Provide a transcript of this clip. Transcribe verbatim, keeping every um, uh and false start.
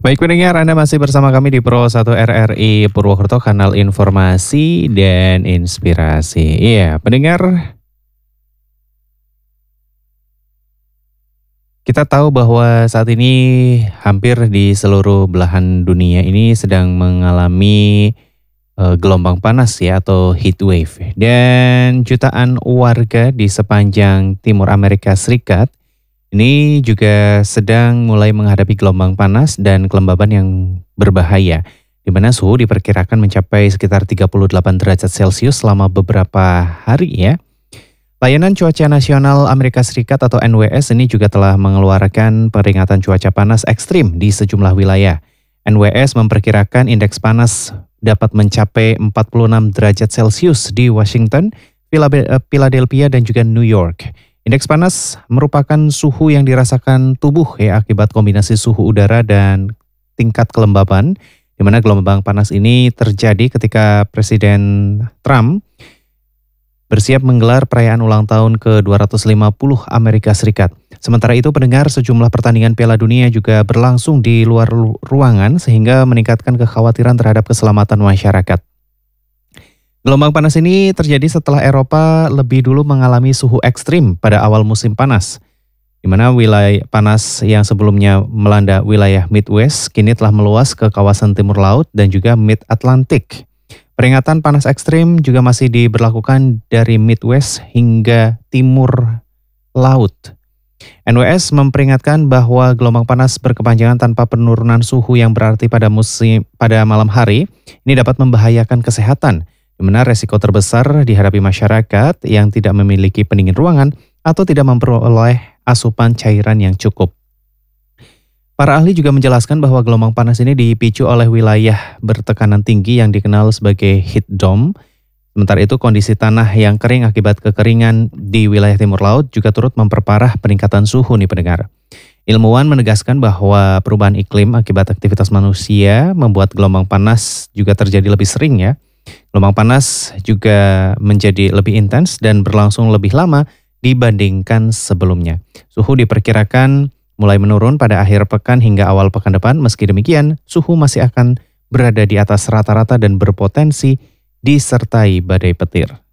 Baik pendengar, Anda masih bersama kami di Pro satu R R I Purwokerto, kanal informasi dan inspirasi. Iya, pendengar, kita tahu bahwa saat ini hampir di seluruh belahan dunia ini sedang mengalami eh, gelombang panas ya atau heat wave. Dan jutaan warga di sepanjang timur Amerika Serikat ini juga sedang mulai menghadapi gelombang panas dan kelembaban yang berbahaya, di mana suhu diperkirakan mencapai sekitar tiga puluh delapan derajat Celcius selama beberapa hari ya. Layanan Cuaca Nasional Amerika Serikat atau N W S ini juga telah mengeluarkan peringatan cuaca panas ekstrim di sejumlah wilayah. N W S memperkirakan indeks panas dapat mencapai empat puluh enam derajat Celcius di Washington, Philadelphia, dan juga New York. Indeks panas merupakan suhu yang dirasakan tubuh ya akibat kombinasi suhu udara dan tingkat kelembaban, di mana gelombang panas ini terjadi ketika Presiden Trump bersiap menggelar perayaan ulang tahun ke dua ratus lima puluh Amerika Serikat. Sementara itu pendengar, sejumlah pertandingan Piala Dunia juga berlangsung di luar ruangan sehingga meningkatkan kekhawatiran terhadap keselamatan masyarakat. Gelombang panas ini terjadi setelah Eropa lebih dulu mengalami suhu ekstrim pada awal musim panas, di mana wilayah panas yang sebelumnya melanda wilayah Midwest kini telah meluas ke kawasan Timur Laut dan juga Mid-Atlantik. Peringatan panas ekstrim juga masih diberlakukan dari Midwest hingga Timur Laut. N W S memperingatkan bahwa gelombang panas berkepanjangan tanpa penurunan suhu yang berarti pada musim pada malam hari ini dapat membahayakan kesehatan, di mana resiko terbesar dihadapi masyarakat yang tidak memiliki pendingin ruangan atau tidak memperoleh asupan cairan yang cukup. Para ahli juga menjelaskan bahwa gelombang panas ini dipicu oleh wilayah bertekanan tinggi yang dikenal sebagai heat dome. Sementara itu kondisi tanah yang kering akibat kekeringan di wilayah timur laut juga turut memperparah peningkatan suhu nih pendengar. Ilmuwan menegaskan bahwa perubahan iklim akibat aktivitas manusia membuat gelombang panas juga terjadi lebih sering ya. Gelombang panas juga menjadi lebih intens dan berlangsung lebih lama dibandingkan sebelumnya. Suhu diperkirakan mulai menurun pada akhir pekan hingga awal pekan depan. Meski demikian, suhu masih akan berada di atas rata-rata dan berpotensi disertai badai petir.